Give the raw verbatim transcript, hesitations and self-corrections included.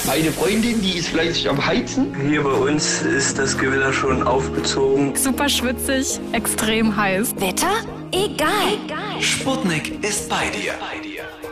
Meine Freundin, die ist fleißig am Heizen. Hier bei uns ist das Gewitter schon aufgezogen. Super schwitzig, extrem heiß. Wetter? Egal. Egal. Sputnik ist bei dir.